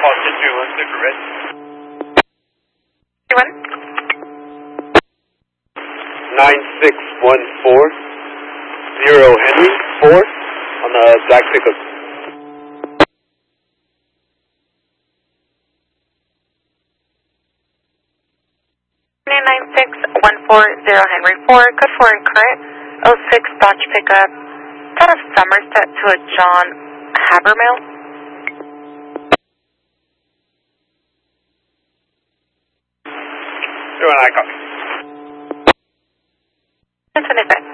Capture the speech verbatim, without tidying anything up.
call six three one, super red. One. nine six one four, zero Henry, four, on the black pickup. nine six one four, zero Henry, four, code four and current, oh six Dodge pickup, out of Somerset to a John Habermill. zero one, I copy. That's an event.